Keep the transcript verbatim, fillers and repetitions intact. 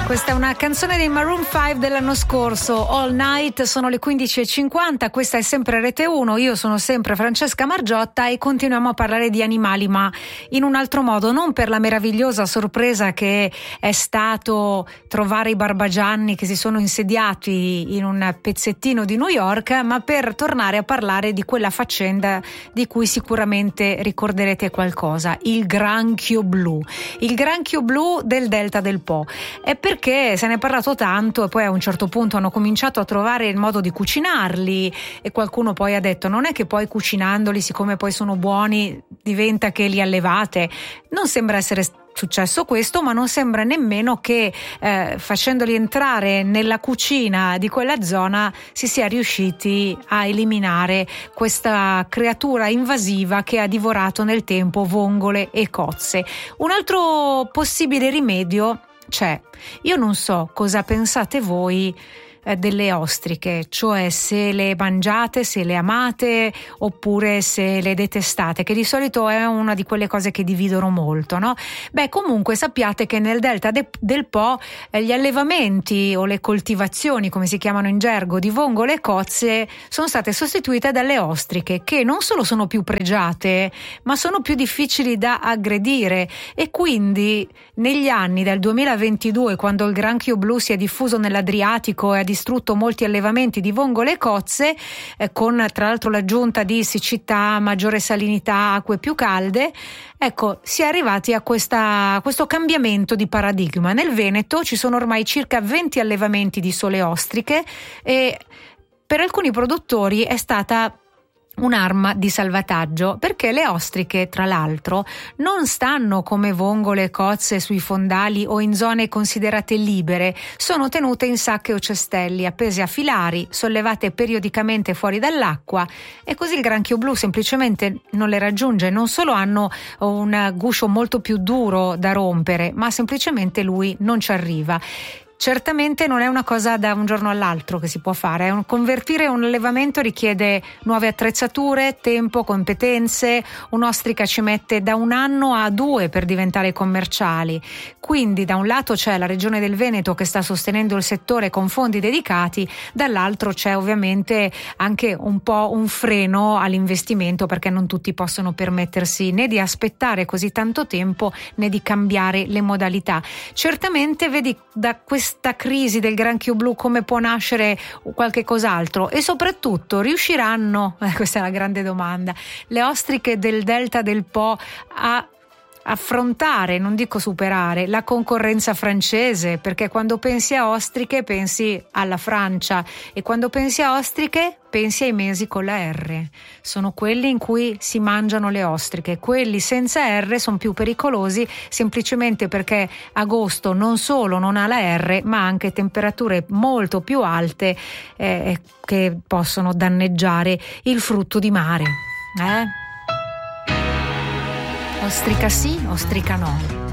Questa è una canzone dei Maroon cinque dell'anno scorso, All Night. Sono le quindici e cinquanta, questa è sempre Rete uno, io sono sempre Francesca Margiotta e continuiamo a parlare di animali, ma in un altro modo, non per la meravigliosa sorpresa che è stato trovare i barbagianni che si sono insediati in un pezzettino di New York, ma per tornare a parlare di quella faccenda di cui sicuramente ricorderete qualcosa, il granchio blu. Il granchio blu del Delta del Po. È perché se ne è parlato tanto e poi a un certo punto hanno cominciato a trovare il modo di cucinarli e qualcuno poi ha detto non è che poi cucinandoli, siccome poi sono buoni, diventa che li allevate. Non sembra essere successo questo, ma non sembra nemmeno che eh, facendoli entrare nella cucina di quella zona si sia riusciti a eliminare questa creatura invasiva che ha divorato nel tempo vongole e cozze. Un altro possibile rimedio c'è. Io non so cosa pensate voi eh, delle ostriche, cioè se le mangiate, se le amate oppure se le detestate, che di solito è una di quelle cose che dividono molto, no? Beh, comunque sappiate che nel Delta de- del Po eh, gli allevamenti o le coltivazioni, come si chiamano in gergo, di vongole e cozze sono state sostituite dalle ostriche, che non solo sono più pregiate, ma sono più difficili da aggredire, e quindi negli anni del duemilaventidue, quando il granchio blu si è diffuso nell'Adriatico e ha distrutto molti allevamenti di vongole e cozze, eh, con tra l'altro l'aggiunta di siccità, maggiore salinità, acque più calde, ecco, si è arrivati a, questa, a questo cambiamento di paradigma. Nel Veneto ci sono ormai circa venti allevamenti di sole ostriche e per alcuni produttori è stata un'arma di salvataggio, perché le ostriche, tra l'altro, non stanno come vongole e cozze sui fondali o in zone considerate libere, sono tenute in sacche o cestelli, appese a filari, sollevate periodicamente fuori dall'acqua, e così il granchio blu semplicemente non le raggiunge. Non solo hanno un guscio molto più duro da rompere, ma semplicemente lui non ci arriva. Certamente non è una cosa da un giorno all'altro che si può fare. Un, convertire un allevamento richiede nuove attrezzature, tempo, competenze. Un'ostrica ci mette da un anno a due per diventare commerciali. Quindi da un lato c'è la regione del Veneto che sta sostenendo il settore con fondi dedicati, dall'altro c'è ovviamente anche un po' un freno all'investimento, perché non tutti possono permettersi né di aspettare così tanto tempo né di cambiare le modalità. Certamente vedi da questa questa crisi del granchio blu come può nascere qualche cos'altro, e soprattutto riusciranno, eh, questa è la grande domanda, le ostriche del Delta del Po a affrontare, non dico superare, la concorrenza francese, perché quando pensi a ostriche pensi alla Francia, e quando pensi a ostriche pensi ai mesi con la R. Sono quelli in cui si mangiano le ostriche. Quelli senza R sono più pericolosi, semplicemente perché agosto non solo non ha la R, ma anche temperature molto più alte eh, che possono danneggiare il frutto di mare. Eh? Ostrica sì, ostrica no.